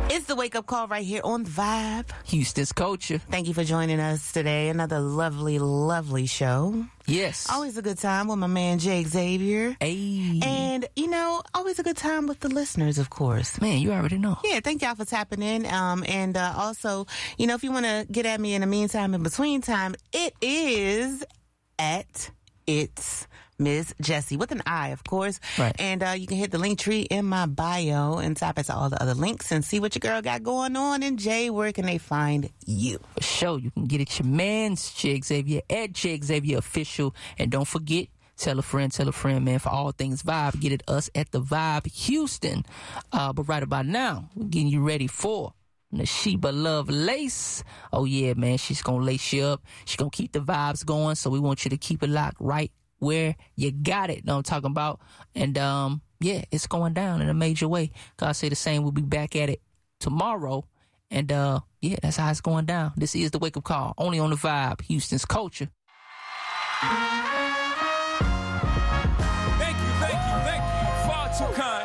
It's the wake-up call right here on The Vibe. Houston's Culture. Thank you for joining us today. Another lovely, lovely show. Yes. Always a good time with my man, Jake Xavier. Hey. And, always a good time with the listeners, of course. Man, you already know. Yeah, thank y'all for tapping in. And also, if you want to get at me in the meantime, in between time, it is at It's Miss Jessie with an I, of course. Right. And you can hit the link tree in my bio and tap into all the other links and see what your girl got going on. And Jay, where can they find you? For sure. You can get it your man's Jake Xavier at Jake Xavier Official. And don't forget, tell a friend, man, for all things Vibe. Get it us at the Vibe Houston. But right about now, we're getting you ready for Nashiba Lovelace. Oh yeah, man, she's gonna lace you up. She's gonna keep the vibes going. So we want you to keep it locked right where you got it. Know what I'm talking about? And yeah, it's going down in a major way. God say the same. We'll be back at it tomorrow. And yeah, that's how it's going down. This is the wake up call, only on the Vibe, Houston's Culture. Thank you. Far too kind.